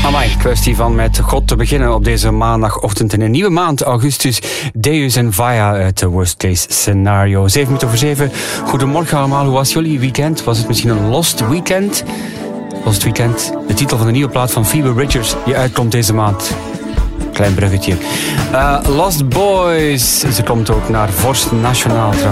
Amai, kwestie van met God te beginnen op deze maandagochtend in een nieuwe maand, augustus. Deus en Vaya uit de Worst Case Scenario. 7:07. Goedemorgen allemaal, hoe was jullie weekend? Was het misschien een lost weekend? Lost Weekend, de titel van de nieuwe plaat van Phoebe Bridgers, die uitkomt deze maand. Klein bruggetje. Lost Boys, ze komt ook naar Vorst Nationaal.